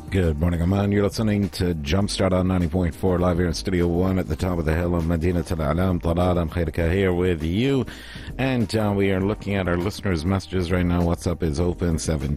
Good morning, Aman. You're listening to Jumpstart on 90.4 live here in Studio 1 at the top of the hill of Medina Al-Alam. Talal Khairika here with you. And we are looking at our listeners' messages right now. WhatsApp is open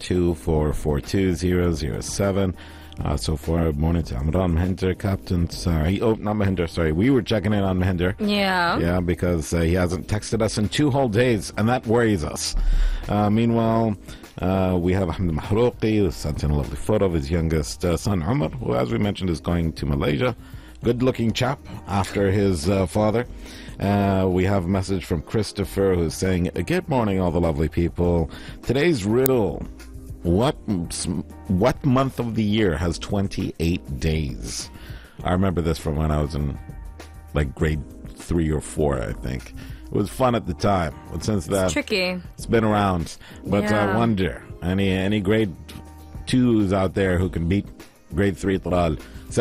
724420007. So far, morning to Amran Mahinder, Captain. Sorry. Oh, not Mahinder, sorry. We were checking in on Mahinder. Yeah. Yeah, because he hasn't texted us in 2 whole days, and that worries us. Meanwhile, we have Ahmed Mahrouqi, who sent in a lovely photo of his youngest son, Umar, who, as we mentioned, is going to Malaysia. Good-looking chap after his father. We have a message from Christopher, who's saying, good morning, all the lovely people. Today's riddle. What month of the year has 28 days? I remember this from when I was in like grade 3 or 4, I think. It was fun at the time, but since then it's tricky. It's been around. But yeah. I wonder, any grade 2s out there who can beat grade 3 Talal,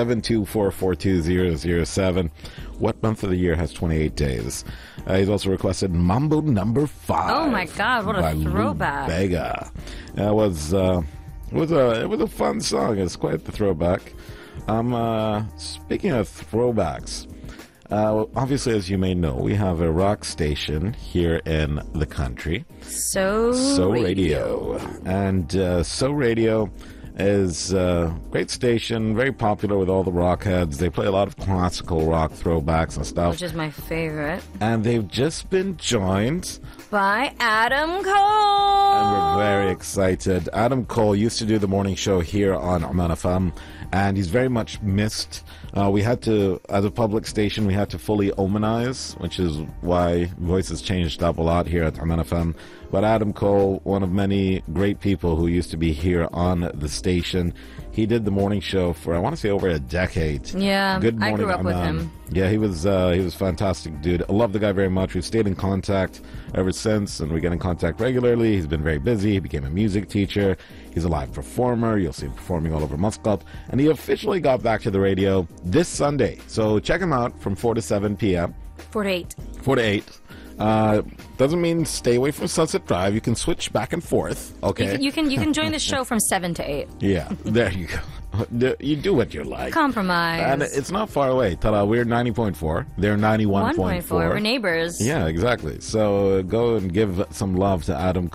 724420007. What month of the year has 28 days? He's also requested Mambo Number 5. Oh my God! What a throwback! Vega. It was a fun song. It's quite the throwback. Speaking of throwbacks, obviously, as you may know, we have a rock station here in the country. So Radio. And So Radio is a great station, very popular with all the rock heads. They play a lot of classical rock throwbacks and stuff. Which is my favorite. And they've just been joined by Adam Cole. And we're very excited. Adam Cole used to do the morning show here on Oman FM, and he's very much missed. We had to, as a public station, we had to fully Omanize, which is why voices changed up a lot here at Oman FM. But Adam Cole, one of many great people who used to be here on the station, he did the morning show for, I want to say, over a decade. Yeah, Good morning, I grew up with him. Yeah, he was a fantastic dude. I love the guy very much. We've stayed in contact ever since, and we get in contact regularly. He's been very busy. He became a music teacher. He's a live performer. You'll see him performing all over Muscat. And he officially got back to the radio this Sunday. So check him out from 4 to 7 p.m. 4 to 8. 4 to 8. Doesn't mean stay away from Sunset Drive. You can switch back and forth. Okay. You can join the show from 7 to 8. Yeah, there you go. You do what you like. Compromise. And it's not far away. Tada, we're 90.4. They're 91.4. 1.4. We're neighbors. Yeah, exactly. So go and give some love to Adam